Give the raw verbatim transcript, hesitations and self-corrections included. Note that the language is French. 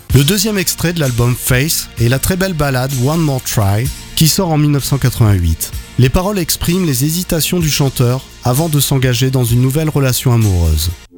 Le deuxième extrait de l'album Face est la très belle ballade One More Try, qui sort en dix-neuf cent quatre-vingt-huit. Les paroles expriment les hésitations du chanteur avant de s'engager dans une nouvelle relation amoureuse.